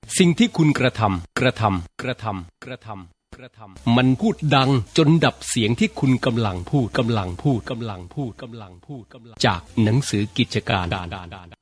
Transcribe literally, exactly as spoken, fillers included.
สิ่งที่คุณกระทำกระทำกระทำกระทำกระทำมันพูดดังจนดับเสียงที่คุณกำลังพูดกำลังพูดกำลังพูดกำลังพูดกำลังจากหนังสือกิจการ